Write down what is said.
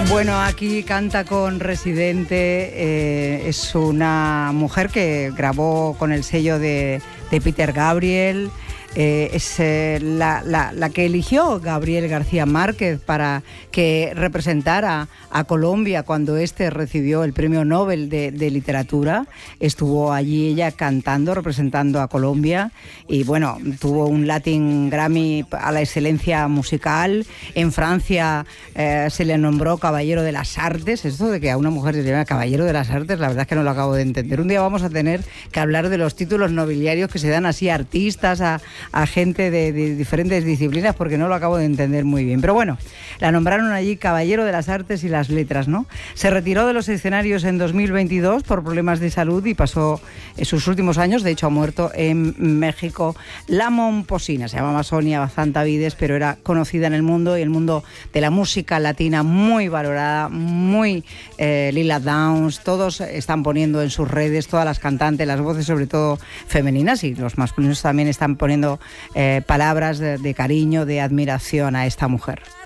Bueno, aquí canta con Residente, es una mujer que grabó con el sello de Peter Gabriel. Es la que eligió Gabriel García Márquez para que representara a Colombia cuando este recibió el Premio Nobel de Literatura. Estuvo allí ella cantando, representando a Colombia, y bueno, tuvo un Latin Grammy a la excelencia musical. En Francia se le nombró Caballero de las Artes. Esto de que a una mujer se le llama Caballero de las Artes, la verdad es que no lo acabo de entender. Un día vamos a tener que hablar de los títulos nobiliarios que se dan así a artistas, a gente de diferentes disciplinas, porque no lo acabo de entender muy bien. Pero bueno, la nombraron allí Caballero de las Artes y las Letras, ¿no? Se retiró de los escenarios en 2022 por problemas de salud y pasó sus últimos años, de hecho ha muerto en México. La momposina, se llamaba Sonia Bazantavides, pero era conocida en el mundo, y el mundo de la música latina muy valorada, muy Lila Downs, todos están poniendo en sus redes, todas las cantantes, las voces sobre todo femeninas, y los masculinos también están poniendo palabras de cariño, de admiración a esta mujer.